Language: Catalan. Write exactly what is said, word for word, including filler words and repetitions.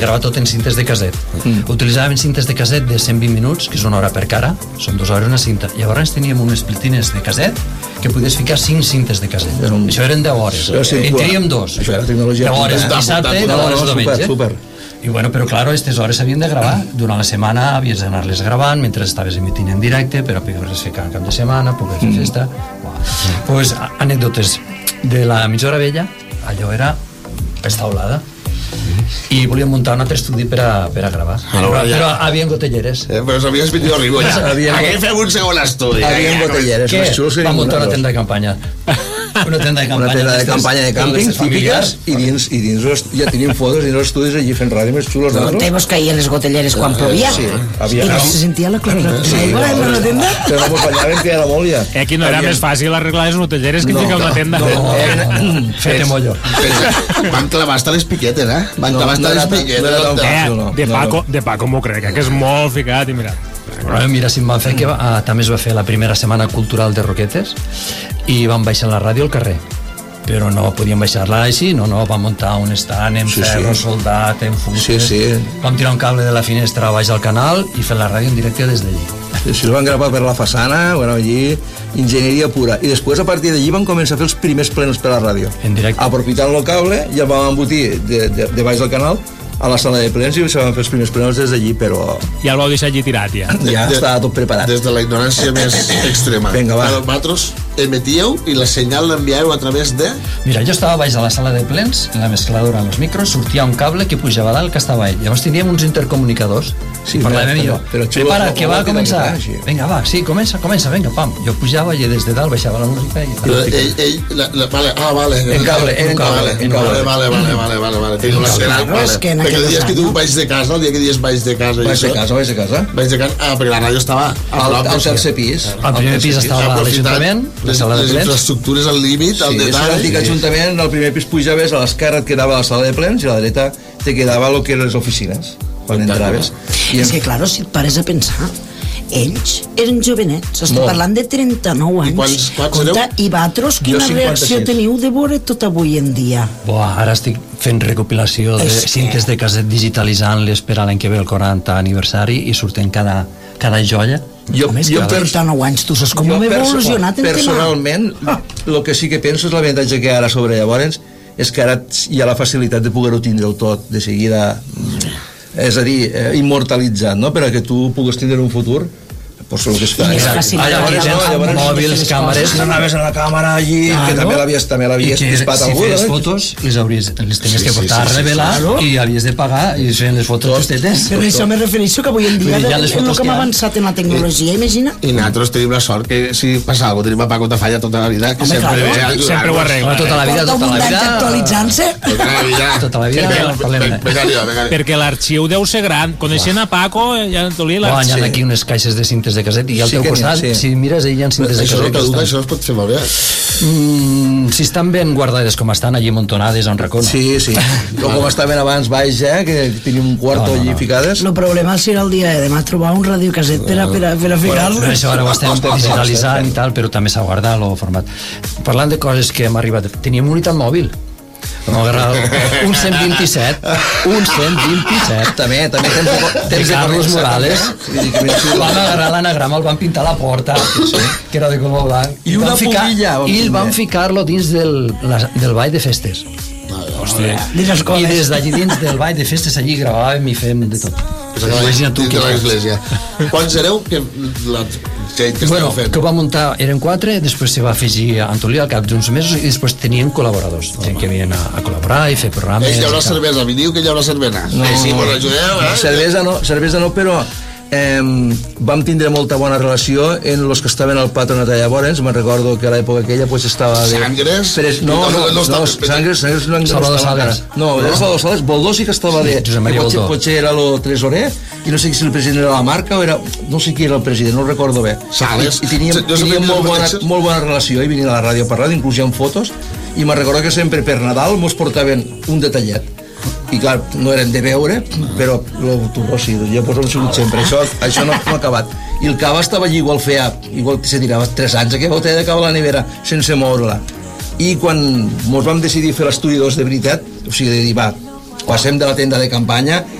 gravar tot en cintes de caset. Mm. Utilitzàvem cintes de caset de cent vint minuts, que és una hora per cara, són dues hores una cinta. Llavors teníem unes piltines de caset que podies ficar cinc cintes de caset. Un... Això eren deu hores. En teníem dos. Això era tecnologia. deu hores dissabte i deu hores diumenge. Super, I bueno, però claro, aquestes hores s'havien de gravar. Durant la setmana havies d'anar-les gravant mentre estaves emitint en directe per a poder-les fer cada cap de setmana, poder fer festa. Mm. Pues anècdotes de la mitja hora vella, allò era estaulada. I volíem muntar un altre estudi per a, per a gravar. Però, però, però havien gotelleres. Eh, però s'havien vingut a Ribo ja. Aquí fem un segon estudi. Havien gotelleres. Què? Vam muntar una tenda de campanya. Una tenda de campanya. Una tenda de campanya de càmping típiques i dins, i dins los, ja teníem fotos dins els estudis allí fent ràdio més xulos. No te vos caien les gotelleres quan plovia? Sí, havia. I se sentia la clara. Sí, en la tenda? Però no ballaven que era molt ja. Eh, aquí no era més fàcil arreglar les gotelleres que ficar una tenda. Fete mollo. Van clavar hasta les piquetes, eh? Van clavar hasta les piquetes. De Paco, de Paco m'ho crec, que és molt ficat i mira. Però mira, si em van fer que uh, també es va fer la primera setmana cultural de Roquetes i van baixar la ràdio al carrer, però no podíem baixar-la així, no, no, vam muntar un estant en sí, ferro, sí. soldat, en fustes, sí, sí. vam tirar un cable de la finestra baix al canal i fer la ràdio en directe des d'allí. Sí, sí, el van gravar per la façana, bueno, allí, enginyeria pura, i després a partir d'allí van començar a fer els primers plenos per a la ràdio. En directe. Aprofitant el cable i el vam embotir de, de, de baix del canal a la sala de plens i se van fer els primers plenos des d'allí, però... Ja el vau deixar allí tirat, ja. Ja de, estava tot preparat. Des de la ignorància més extrema. Vinga, va. Però vosaltres emetíeu i la senyal l'enviàveu a través de... Mira, jo estava baix a la sala de plens, en la mescladora amb els micros, sortia un cable que pujava dalt que estava ell. Llavors teníem uns intercomunicadors, sí, parlàvem jo. Prepara, que va a començar. Vinga, va, sí, comença, comença, vinga, pam. Jo pujava i des de dalt baixava la música i... Però ell, ell, la, la, vale, ah, vale. En cable, en cable. Vale, vale, vale, vale, vale, vale. Tinc la senyal, vale. Perquè el dia que tu vaig de casa, el dia que dies vaig de casa... Vaig de casa, vaig de casa. Vaig de casa, ah, perquè la ràdio estava al tercer pis. Al primer pis estava l'Ajuntament, la sala de plens. Les infraestructures al límit, al detall. Sí, és l'antic Ajuntament, al primer pis pujaves, a l'esquerra et quedava la sala de plens i a la dreta te quedava el que eren les oficines, quan entraves. És que, claro, si et pares a pensar, ells eren jovenets, estic parlant de trenta-nou anys. I quants, quants Compte, i vosaltres, quina reacció teniu de veure tot avui en dia? Buah, ara estic fent recopilació de cintes de caset, digitalitzant-les per a l'any que ve el quaranta aniversari i surten cada, cada joia. Jo, Home, jo per trenta-nou anys, tu saps com hem evolucionat en personalment, el que sí que penso és l'avantatge que ara sobre llavors és que ara hi ha la facilitat de poder-ho tindre tot de seguida, és a dir, eh, immortalitzat, no? Per a que tu puguis tindre un futur pues el que es fa. Ah, llavors, llavors, mòbils, càmeres... No anaves a la càmera allí, ah, que no? també l'havies també l'havies dispat si algú. Si feies fotos, les, hauries, les tenies que portar a revelar i havies de pagar i es feien les fotos justetes. Per això me refereixo que avui en dia en el que hem avançat en la tecnologia, imagina. I nosaltres tenim la sort que si passa alguna cosa tenim a Paco Tafalla tota la vida, que sempre sempre ho arregla. Tota la vida, tota la vida. Actualitzant-se. Tota la vida. Tota la vida. Perquè l'arxiu deu ser gran. Coneixent a Paco, ja t'olia l'arxiu. Hi ha aquí unes caixes de cintes de caset i al teu costat, si mires, hi ha cintes de caset. Això es pot fer malbé. Si estan ben guardades com estan, allí amuntonades a un racó. Sí, sí. O com estaven abans baix, eh, que tenim un quarto allí ficades. El problema serà el dia de demà trobar un radiocaset per a ficar-lo. Això ara ho estem digitalitzant i tal, però també s'ha guardat el format. Parlant de coses que hem arribat, teníem unitat mòbil. Vam agarrar un cent vint-i-set, un cent vint-i-set, també, també temps de Carlos Morales. Vam agarrar l'anagrama, el van pintar a la porta, que era de color blanc, i una pubilla, i el van ficar-lo dins del, del ball de festes. Hòstia. I des d'allí dins del ball de festes allí gravàvem i fèiem de tot. Imagina't tu que l'església. Quants éreu que la gent que bueno, esteu fent? Que ho va muntar, eren quatre, després se va afegir a Antolí al cap d'uns mesos i després tenien col·laboradors, gent que venien a, a col·laborar i fer programes. Ells hi haurà cervesa, mi diu que hi haurà cervesa. No, eh, sí, vos ajudeu, eh? Cervesa no, cervesa no, però eh, vam tindre molta bona relació en els que estaven al patronat a llavors. Me'n recordo que a l'època aquella pues estava de... Sangres? Pres, no, no, no, no, Sangres, Sangres no, Salvador Sales. No, era Salvador Sales. Boldó sí que estava de... Josep Maria Boldó. Potser era el tresorer i no sé si el president era la marca o era... No sé qui era el president, no ho recordo bé. Sales. I, i teníem, teníem molt, bona, molt bona relació i venien a la ràdio a parlar, inclús hi ha fotos, i me'n recordo que sempre per Nadal mos portaven un detallet. I clar, no eren de veure, però el turró sí, jo pues, ho he sigut sempre, això, això no, no ha acabat. I el cava estava allí, igual feia, igual se tirava tres anys, aquella botella de cava a la nevera, sense moure-la. I quan mos vam decidir fer l'estudi dos de veritat, o sigui, de dir, va, passem de la tenda de campanya